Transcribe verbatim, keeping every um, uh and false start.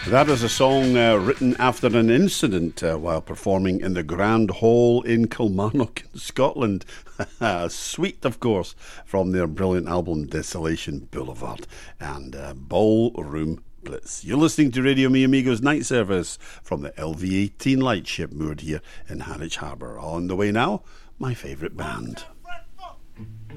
That is a song uh, written after an incident uh, while performing in the Grand Hall in Kilmarnock, in Scotland. Sweet, of course, from their brilliant album Desolation Boulevard and uh, Ballroom Blitz. You're listening to Radio Mi Amigos Night Service from the L V eighteen lightship moored here in Harwich Harbour. On the way now, my favourite band.